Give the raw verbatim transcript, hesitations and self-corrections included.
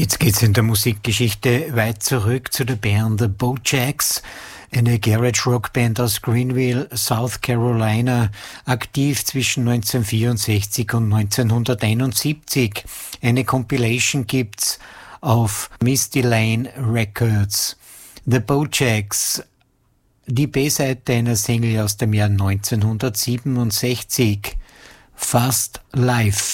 Jetzt geht's in der Musikgeschichte weit zurück zu der Band The Bojacks, eine Garage-Rock-Band aus Greenville, South Carolina, aktiv zwischen neunzehnhundertvierundsechzig und neunzehnhunderteinundsiebzig. Eine Compilation gibt's auf Misty Lane Records. The Bojacks, die B-Seite einer Single aus dem Jahr neunzehnhundertsiebenundsechzig, Fast Life.